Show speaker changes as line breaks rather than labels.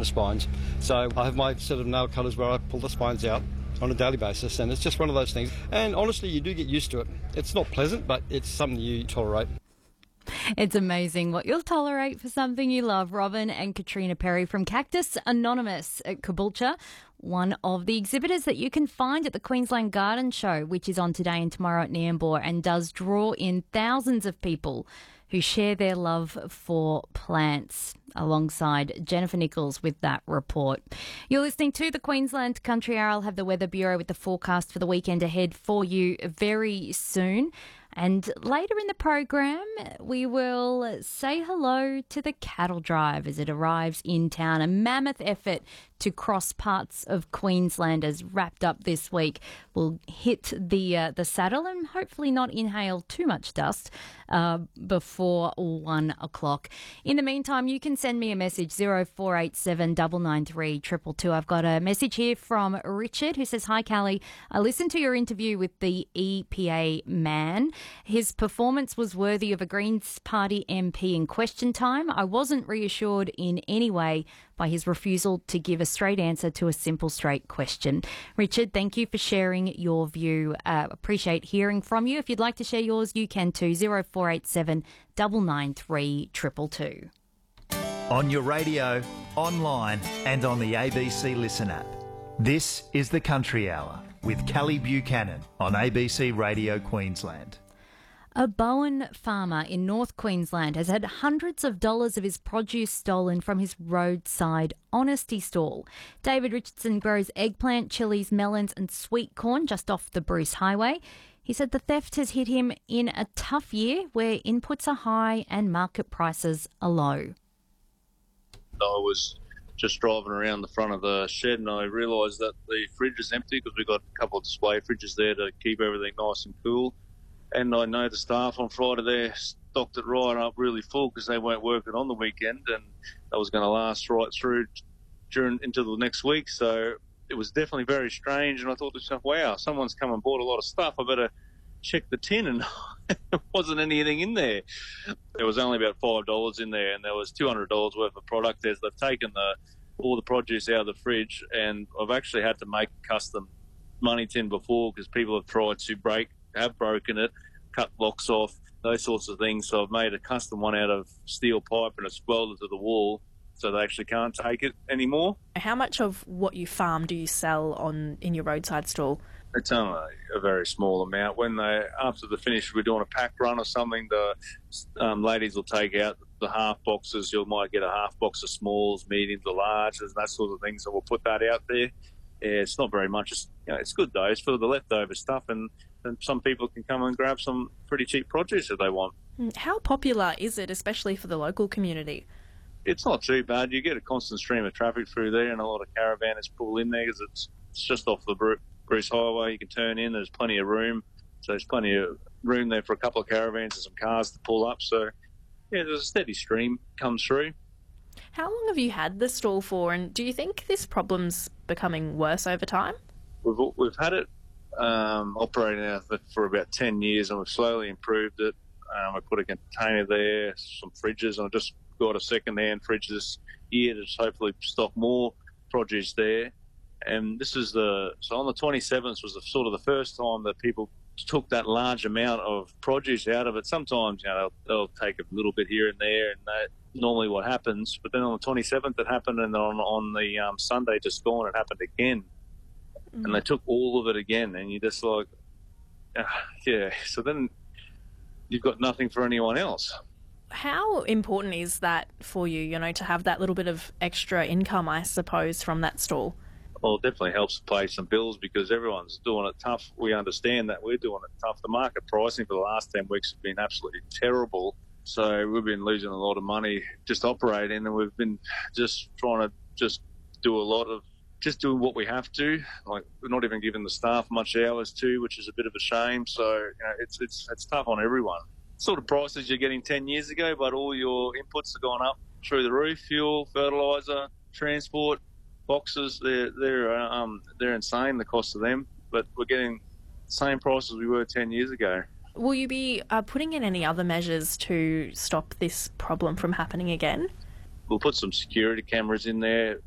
the spines. So I have my set of nail cutters where I pull the spines out on a daily basis, and it's just one of those things. And honestly, you do get used to it. It's not pleasant, but it's something you tolerate.
It's amazing what you'll tolerate for something you love. Robin and Katrina Perry from Cactus Anonymous at Caboolture, one of the exhibitors that you can find at the Queensland Garden Show, which is on today and tomorrow at Nambour and does draw in thousands of people who share their love for plants, alongside Jennifer Nichols with that report. You're listening to the Queensland Country Hour. I'll have the Weather Bureau with the forecast for the weekend ahead for you very soon. And later in the program, we will say hello to the cattle drive as it arrives in town. A mammoth effort to cross parts of Queensland has wrapped up this week. We'll hit the saddle and hopefully not inhale too much dust before 1 o'clock. In the meantime, you can send me a message, 0487 993 222. I've got a message here from Richard who says, "Hi, Callie. I listened to your interview with the EPA man. His performance was worthy of a Greens Party MP in question time. I wasn't reassured in any way by his refusal to give a straight answer to a simple, straight question." Richard, thank you for sharing your view. Appreciate hearing from you. If you'd like to share yours, you can too, 0487 993 222.
On your radio, online and on the ABC Listen app. This is the Country Hour with Callie Buchanan on ABC Radio Queensland.
A Bowen farmer in North Queensland has had hundreds of dollars of his produce stolen from his roadside honesty stall. David Richardson grows eggplant, chillies, melons and sweet corn just off the Bruce Highway. He said the theft has hit him in a tough year where inputs are high and market prices are low.
I was just driving around the front of the shed and I realised that the fridge is empty because we've got a couple of display fridges there to keep everything nice and cool. And I know the staff on Friday there stocked it right up really full because they weren't working on the weekend and that was going to last right through into the next week. So it was definitely very strange and I thought to myself, wow, someone's come and bought a lot of stuff. I better check the tin, and there wasn't anything in there. There was only about $5 in there and there was $200 worth of product there. So they've taken all the produce out of the fridge and I've actually had to make a custom money tin before because people have tried to have broken it, cut locks off, those sorts of things. So I've made a custom one out of steel pipe and it's welded to the wall so they actually can't take it anymore.
How much of what you farm do you sell in your roadside stall?
It's only a very small amount. When after the finish, we're doing a pack run or something, the ladies will take out the half boxes. You might get a half box of smalls, mediums, or larges, and that sort of thing. So we'll put that out there. Yeah, it's not very much. It's good though. It's for the leftover stuff, and some people can come and grab some pretty cheap produce if they want.
How popular is it, especially for the local community?
It's not too bad. You get a constant stream of traffic through there, and a lot of caravanners pull in there because it's just off the Bruce Highway. You can turn in. There's plenty of room. So there's plenty of room there for a couple of caravans and some cars to pull up. So, yeah, there's a steady stream comes through.
How long have you had the stall for, and do you think this problem's becoming worse over time?
We've had it operating out for about 10 years and we've slowly improved it. I put a container there, some fridges, and I just got a second-hand fridge this year to hopefully stock more produce there. And this is so on the 27th was sort of the first time that people took that large amount of produce out of it. Sometimes, they'll take a little bit here and there, and that's normally what happens. But then on the 27th it happened, and then on the Sunday just gone it happened again. And they took all of it again, and you're just like, yeah. So then you've got nothing for anyone else.
How important is that for you, to have that little bit of extra income, I suppose, from that stall?
Well, it definitely helps pay some bills because everyone's doing it tough. We understand that we're doing it tough. The market pricing for the last 10 weeks has been absolutely terrible. So we've been losing a lot of money just operating, and we've been just trying to do what we have to. Like, we're not even giving the staff much hours too, which is a bit of a shame. So it's tough on everyone. Sort of prices you're getting 10 years ago, but all your inputs have gone up through the roof: fuel, fertiliser, transport, boxes. They're insane, the cost of them. But we're getting the same prices we were 10 years ago.
Will you be putting in any other measures to stop this problem from happening again?
We'll put some security cameras in there